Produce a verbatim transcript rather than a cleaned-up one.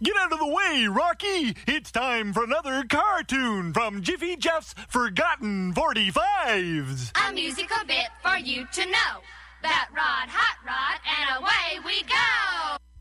Get out of the way, Rocky! It's time for another cartoon from Jiffy Jeff's Forgotten forty-fives. A musical bit for you to know. That rod, hot rod, and away we go!